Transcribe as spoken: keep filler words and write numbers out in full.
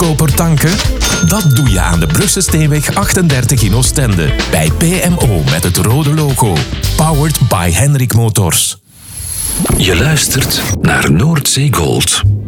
goedkoper tanken? Dat doe je aan de Brugse Steenweg achtendertig in Oostende. Bij P M O met het rode logo. Powered by Henrik Motors. Je luistert naar Noordzee Gold.